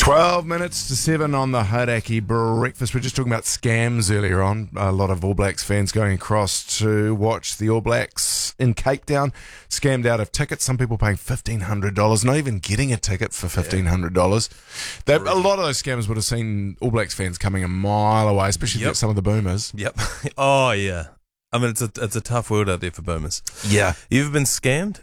12 minutes to 7 on the Hauraki Breakfast. We were just talking about scams earlier on. A lot of All Blacks fans going across to watch the All Blacks in Cape Town, scammed out of tickets. Some people paying $1,500, not even getting a ticket for $1,500. A lot of those scammers would have seen All Blacks fans coming a mile away, especially some of the boomers. Yep. Oh, yeah. I mean, it's a tough world out there for boomers. Yeah. You ever been scammed?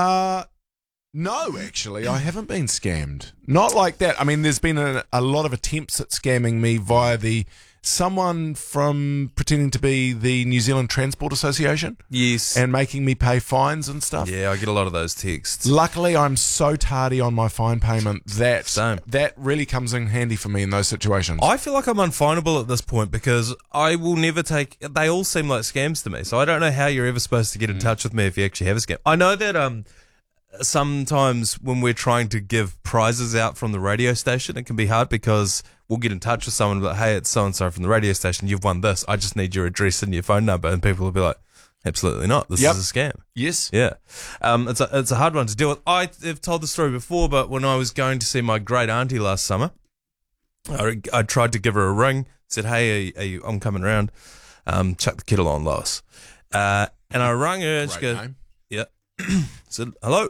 No, actually, I haven't been scammed. Not like that. I mean, there's been a lot of attempts at scamming me via someone from pretending to be the New Zealand Transport Association. Yes. And making me pay fines and stuff. Yeah, I get a lot of those texts. Luckily, I'm so tardy on my fine payment that Same. that really comes in handy for me in those situations. I feel like I'm unfinable at this point because I will never take... They all seem like scams to me, so I don't know how you're ever supposed to get in touch with me if you actually have a scam. I know that... sometimes when we're trying to give prizes out from the radio station, it can be hard because we'll get in touch with someone and be like, hey, it's so-and-so from the radio station, you've won this, I just need your address and your phone number, and people will be like, absolutely not, this is a scam. Yes. Yeah. It's a hard one to deal with. I've told the story before, but when I was going to see my great auntie last summer, I tried to give her a ring, said, hey, I'm coming around, chuck the kettle on, Lois. And I rang her and she goes, name. yeah. Said, hello.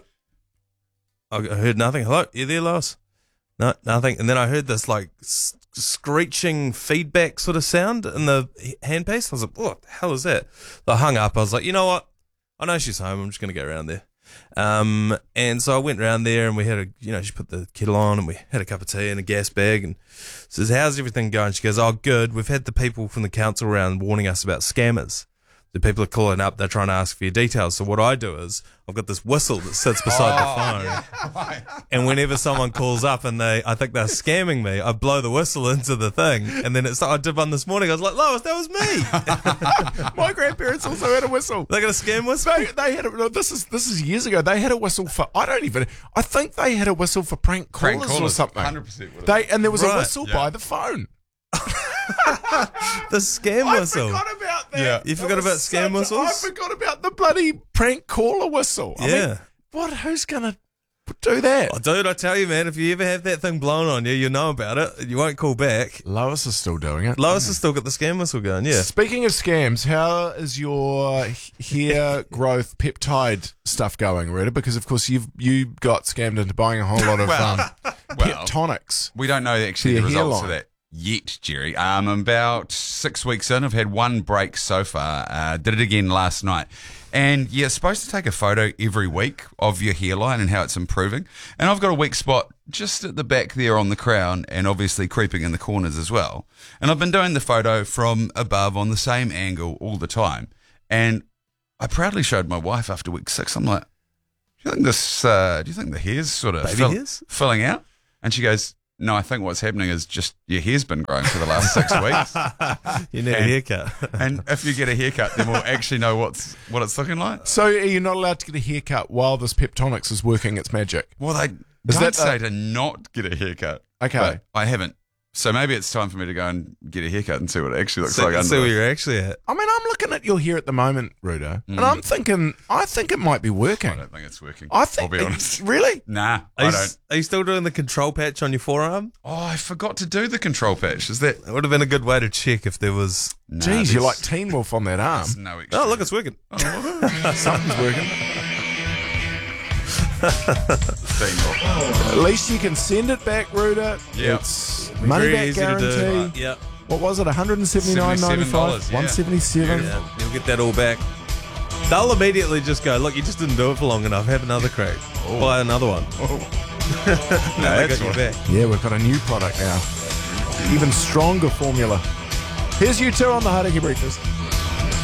I heard nothing. Hello, you there, Lois? No, nothing. And then I heard this like screeching feedback sort of sound in the handpiece. I was like, what the hell is that? So I hung up. I was like, you know what? I know she's home. I'm just going to go around there. And so I went around there and we had she put the kettle on and we had a cup of tea and a gas bag and says, how's everything going? She goes, oh, good. We've had the people from the council around warning us about scammers. The people are calling up, they're trying to ask for your details. So what I do is I've got this whistle that sits beside the phone. And whenever someone calls up and I think they're scamming me, I blow the whistle into the thing. And then I did one this morning. I was like, Lois, that was me. My grandparents also had a whistle. They got a scam whistle? They had this is years ago. They had a whistle for I think they had a whistle for prank callers or something. 100%. And there was a Right. whistle by the phone. The scam whistle. I forgot about that. Yeah. You forgot about scam whistles? I forgot about the bloody prank caller whistle. I Yeah. mean, who's going to do that? Oh, dude, I tell you, man, if you ever have that thing blown on you, you know about it. You won't call back. Lois is still doing it. Lois has still got the scam whistle going, yeah. Speaking of scams, how is your hair growth peptide stuff going, Rita? Because, of course, you got scammed into buying a whole lot of Peptonics. We don't know actually the For your results of hairline. that yet, Jerry. I'm about 6 weeks in. I've had one break so far. Did it again last night. And you're supposed to take a photo every week of your hairline and how it's improving. And I've got a weak spot just at the back there on the crown and obviously creeping in the corners as well. And I've been doing the photo from above on the same angle all the time. And I proudly showed my wife after week 6. I'm like, do you think the hair's sort of hairs? filling out? And she goes, no, I think what's happening is just your hair's been growing for the last 6 weeks. You need a haircut. And if you get a haircut, then we'll actually know what it's looking like. So are you not allowed to get a haircut while this Peptonics is working its magic? Well, they Is don't that say to not get a haircut. Okay. But I haven't. So maybe it's time for me to go and get a haircut and see what it actually looks like. See where under it. you're actually at. I mean, I'm looking at your hair at the moment, Rudo, and I'm thinking, I think it might be working. I don't think it's working. I think I'll be honest. Really? Nah, Are I don't. you still doing the control patch on your forearm? Oh, I forgot to do the control patch. Is that? It would have been a good way to check if there was... Nah, Geez, you're like there's- Teen Wolf on that arm. there's no extra. Oh, look, it's working. Something's working. Steamroll. At least you can send it back, Ruda. Yeah. It's money Very back easy to do. guarantee. Yeah. What was it? $179.95. $77, yeah. $177. Yeah, you'll get that all back. They'll immediately just go, look, you just didn't do it for long enough. Have another crack. Buy another one. No, They that's got you right. back. Yeah, we've got a new product now. Even stronger formula. Here's you two on the Hauraki Breakfast.